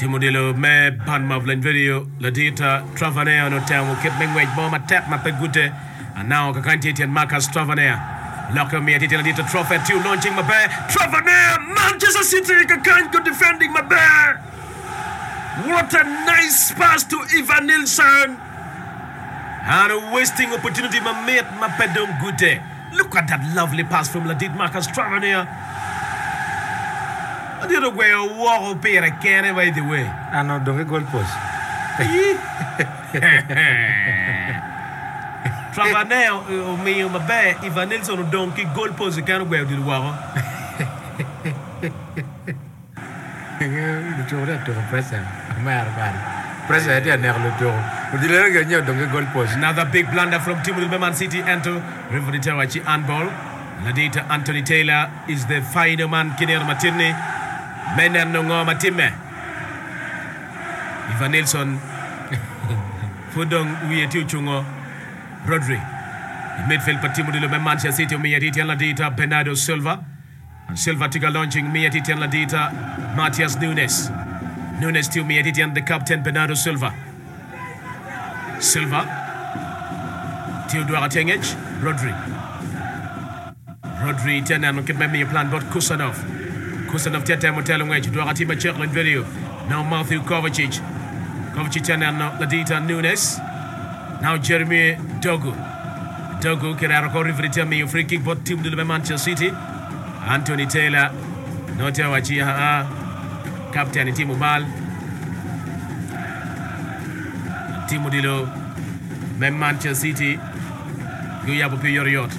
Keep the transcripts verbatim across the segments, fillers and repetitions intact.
Timodilo me pan mavlen video Ladita Travanea no tamo kip mengwej boma tap ma pegute and now kakanti and Marcus Travanea lock me at it and Ladita trophy two launching my bear Travanea Manchester City kakan good defending my bear. What a nice pass to Ivan Nilsson and a wasting opportunity my mate my pedom gute. Look at that lovely pass from Ladit Marcus Travanea. I didn't wear a wall pair again by the way. I know the goal post. Travanea, me on my bear, Ivan Nilsson or donkey goal post, you can't wear the wall. The children to the president, American president, and never do. Would you let you don't goal post? Another big blunder from Timothy Man City enter River Tawachi handball. Ladita Anthony Taylor is the final man, Kinner Martini. Menen no matime Ivan Nilsson Fudong uye tiu chungo Rodri in midfield patimu dilo Manchester City mi yati Ladita Bernardo Silva and Silva tiga launching mi yati Ladita Matthias Nunes Nunes tiu mi yati and the captain Bernardo Silva Silva tiu dua atengej Rodri Rodri tena no kip me plan bot Kusanov Kusanov tete motelo ngwechi doa tima Cherlin video now Matthew Kovacic Kovacic and Ladita Nunes now Jeremy Dogu Dogu kera rako riverita me free kick bot team de Manchester City Anthony Taylor no tewachi ha captain timu bal timu dilo Manchester City go yabo pi yoriot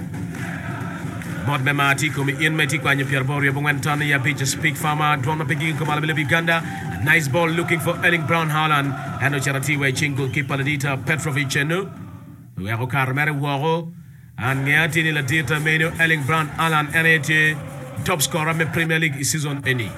Mod memati kumi in meti kwa Pierre Boria Bongwentana ya beach speak farmer drone picking come out of Uganda. Nice ball looking for Erling Brown Haaland and no charity way chingo keeper Ladita Petrovic no. We have Carmere Waro and Niati Ladita Meno Erling Brown Haaland N H A top scorer me Premier League season any.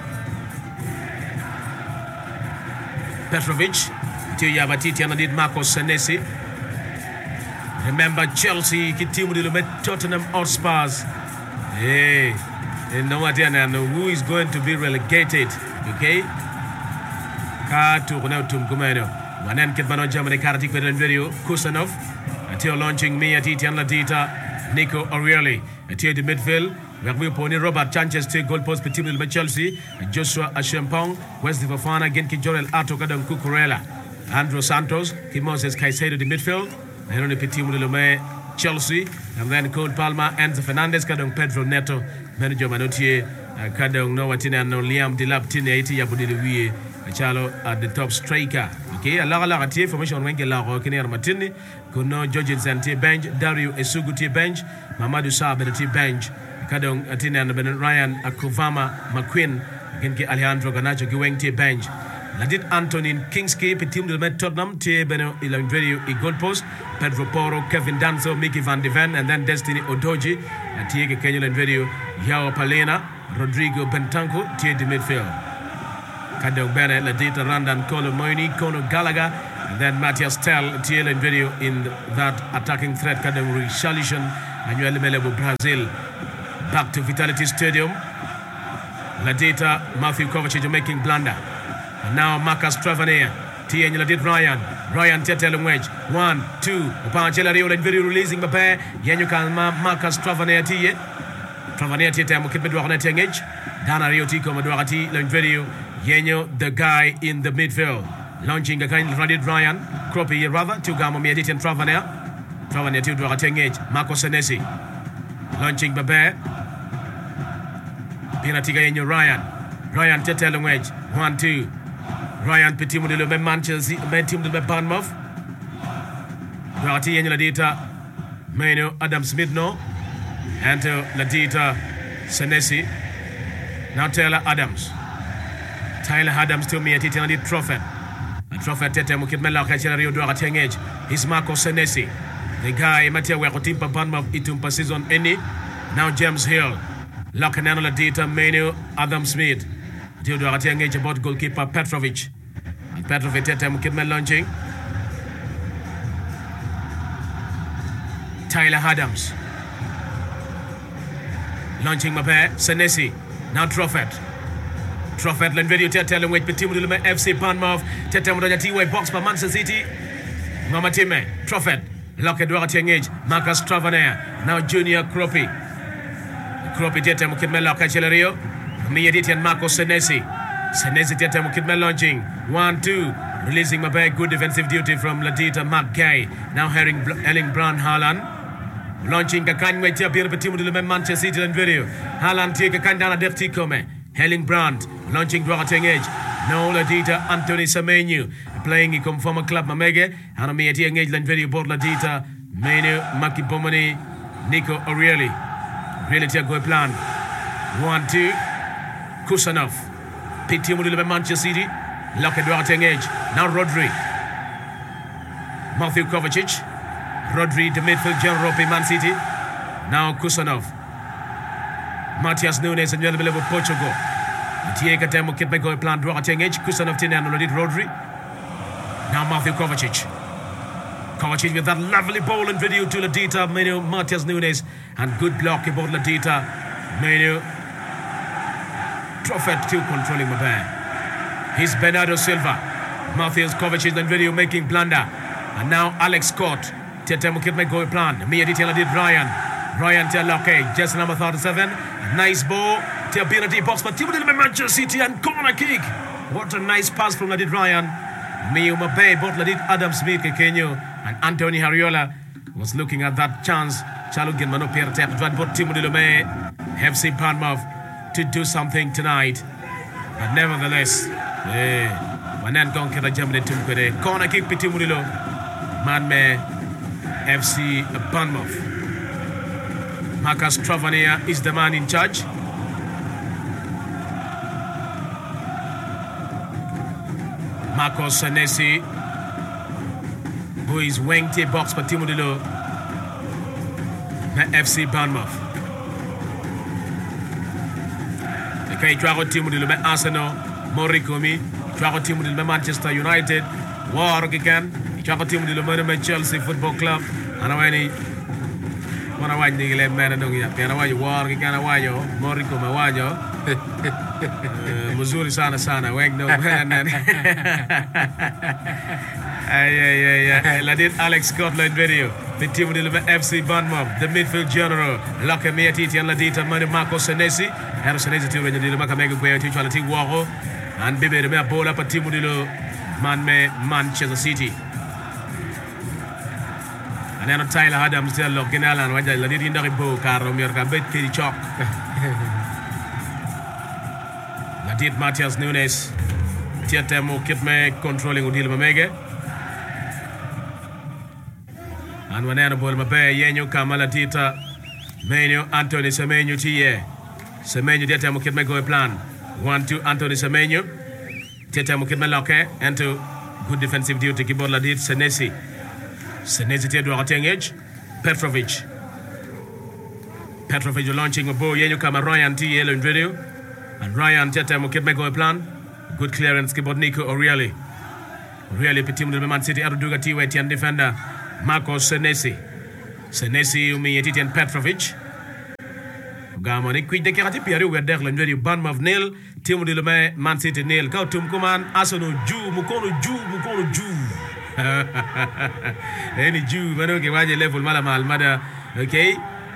Petrovic to Yabatiti and did Marcos Senesi. Remember Chelsea kitimu dilo met Tottenham Hotspurs. Hey, and no idea now who is going to be relegated. Okay? Ka to now tum kumeno. Wanen kitmano Germany karati kweden video Kusanov. Until launching me at Etienne Ladita, Nico Aurieli. Until the midfield, we have pony Robert Sanchez to goal post petimu dilo Chelsea. Joshua Ashampong, Wesley Fofana, Genki Jorel Ato Kadam Cucurella. Andrew Santos, Kimoses Caicedo the midfield. And on the petit Lume, Chelsea, and then Cole Palmer, Enzo Fernandez, Kadong Pedro Neto, manager Manotier, Kadong Nowatina, no Liam Dilaptine, eighty Yabudiwi, Chalo at the top striker. Okay, a la la tea formation when Gela Rockiner Martini, Kuno George Zante bench, Dario Esuguti bench, Mamadou Sabati bench, Kadong Atina and Ryan Akuvama, McQueen, Genki Alejandro Ganacho Gwengti bench. Ladit Anthony Kingsley, Petit de Met Tottenham, T. Beno Ilangredio, a goal post, Pedro Porro, Kevin Danso, Mickey Van de Ven, and then Destiny Odoji, and T. Kenyan and Radio, Yao Palena, Rodrigo Bentanco, T. the midfield. Kadong Bennett, Ladita Randan, Kolo Moini, Kono Gallagher, and then Matthias Tell, T. and Radio in that attacking threat, Kadong Richarlison, Manuel Melebo, Brazil. Back to Vitality Stadium. Ladita, Matthew Kovacic making blunder. And now Marcus Travanea, T. and Ladit Ryan, Ryan Tetel wedge, one, two, Upanchela Rio and very releasing the pair, Yanukan Marcus Travanea T. Travanea Tetam, Kipedwana Tengage, Dana Rio Tico Maduati, Langverio, Yenyo, the guy in the midfield, launching a kind of Radit Ryan, Croppy rather, Tugamo Medit and Travanea, Travanea to Tengage, Marco Senesi, launching the bear, Pinatiga Yenyo Ryan, Ryan Tetel wedge, one, two. Ryan Petit Modelo be Manchester be team de Bournemouth. Duarte yenye Ladita Meno Adam Smith no. Enter Ladita Senesi. Now Taylor Adams. Tyler Adams to me at it and the trophy. A trophy tete mukit mela kachela Rio Duarte engage. Is Marco Senesi. The guy Mattia Wakotimpa Bournemouth itumpa season any. Now James Hill. Lokanano Ladita Meno Adam Smith. Duarte engage about goalkeeper Petrovic. And Petrovic tete mukit launching. Tyler Adams. Launching Mbappe, Senesi. Now Truffet. Truffet len video tete len wait petimu de le F C Bournemouth tete mo danya T-way box pa Manchester City ngama time Truffet lock Edouard Tiengage Marcus Tavernier now Junior Kropi Kropi tete mo kidme lock Chelerio mi editian Marco Senesi Senesi tete mo kidme launching one two releasing my bag good defensive duty from Ladita McGay now Herring Erling Brown Haaland launching ka kan wait ya bir petimu de le Manchester City len video Haaland tie ka kan dana defti come Erling Brandt launching Edouard Tiengage now Ladita Anthony Semenyo playing in former club Mamege and me Tiengage len video board Ladita Menu Maki Bomani Nico O'Reilly really tia go plan one two Kusanov petimu de le Manchester City lock Edouard Tiengage now Rodri Matthew Kovacic Rodri the midfield general of Man City now Kusanov Matthias Nunes and Yellow of Portugal Tiega Temo Kitbego plan Edouard Tiengage Kusanov Tinan Rodri now Matthew Kovacic Kovacic with that lovely ball and video to Ladita Menu Matthias Nunes and good block about Ladita Menu Truffet still controlling my ball. He's Bernardo Silva Matthias Kovacic and video making blunder and now Alex Scott Temo Kitbego plan me detail did Ryan Ryan Teloke just number thirty-seven nice ball to penalty box for Timothy Manchester City and corner kick what a nice pass from Ladid Ryan Miu Mabe both Ladid Adam Smith Kenyo and Anthony Hariola was looking at that chance Chalugin Mano Pierre Tap but Timothy Lume F C Bournemouth to do something tonight but nevertheless eh Manan Konkera Jamde Tumkere corner kick Timothy Man me F C Bournemouth Marcus Tavernier is the man in charge. Marcos Senesi, who is winged box for Timudilo, F C Bournemouth. Okay, Trago Timudilo, Arsenal, Morikomi, Trago Timudilo, Manchester United, War again, Trago Timudilo, Chelsea Football Club, and Awani. Mana waj ni le mena dong ya pena waj war ki kana wajo Moriko ma wajo mzuri sana sana weng no mena ay ay ay la dit Alex Scotland video the team de F C Bournemouth the midfield general Locke Miatiti and Ladita Mani Marco Senesi Hero Senesi team de maka mega gwe ti chala ti waro and bebe de me bola pa team de man me Manchester City Nano Tyler Adams tell lo kinalan waja la nit ndari bo karo mir ka bet ki chok la dit Matthias Nunes tietemo kitme controlling udil mamege and wanana bol mabe yenyo kamala tita Menyo Anthony Semenyo tie Semenyo tietemo kitme go plan one two Anthony Semenyo tietemo kitme loke into good defensive duty kibor la dit Senesi Senesi Edouard Tiengage Petrovic Petrovic launching a ball yenyo kama Ryan T yellow in video and Ryan tete mo kitme go plan good clearance kibod Nico O'Reilly O'Reilly petimu de Man City aruduga T-way tian defender Marco Senesi Senesi umi yetitian Petrovic gamo ni kwide kirati piari we derle video Bournemouth nil timu de Man City nil ka tum kuman Arsenal ju mukono ju mukono ju any Jew mano ke waje level mala mal mada okay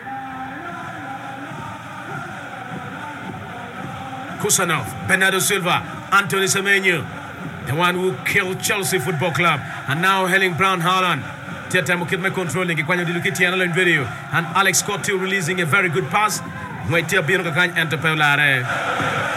Kusanov Bernardo Silva Anthony Semenyo the one who killed Chelsea Football Club and now Erling Brown Haaland tete mo kitme controlling ke kwanya dilukiti analo in video and Alex Scott releasing a very good pass Mwetia bino ka kanya enter pelare